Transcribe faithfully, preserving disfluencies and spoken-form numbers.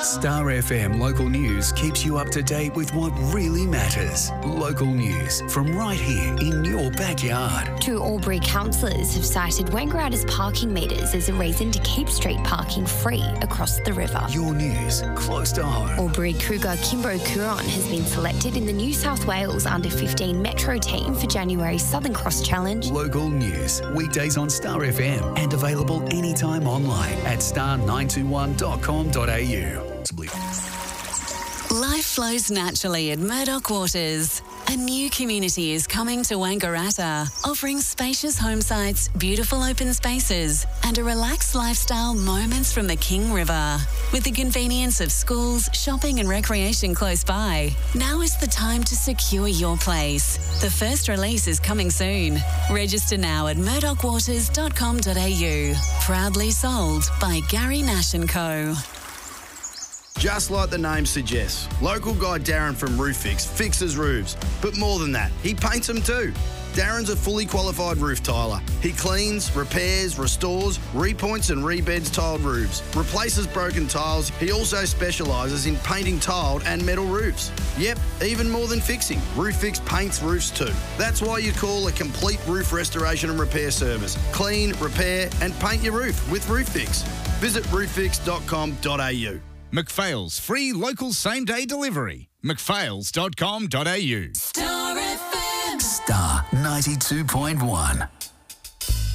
Star F M Local News keeps you up to date with what really matters. Local news from right here in your backyard. Two Albury councillors have cited Wangaratta's parking metres as a reason to keep street parking free across the river. Your news close to home. Albury cougar Kimbo Kuron has been selected in the New South Wales under fifteen Metro team for January's Southern Cross Challenge. Local news, weekdays on Star F M and available anytime online at star nine two one dot com dot a u. Life flows naturally at Murdoch Waters. A new community is coming to Wangaratta, offering spacious home sites, beautiful open spaces, and a relaxed lifestyle moments from the King River. With the convenience of schools, shopping and recreation close by, now is the time to secure your place. The first release is coming soon. Register now at murdoch waters dot com dot a u. Proudly sold by Gary Nash and Co. Just like the name suggests, local guy Darren from Roof Fix fixes roofs. But more than that, he paints them too. Darren's a fully qualified roof tiler. He cleans, repairs, restores, repoints and rebeds tiled roofs, replaces broken tiles. He also specialises in painting tiled and metal roofs. Yep, even more than fixing, Roof Fix paints roofs too. That's why you call a complete roof restoration and repair service. Clean, repair and paint your roof with Roof Fix. Visit roof fix dot com dot a u. McPhail's free local same-day delivery. mcphails dot com dot a u. Star F M. Star ninety-two point one.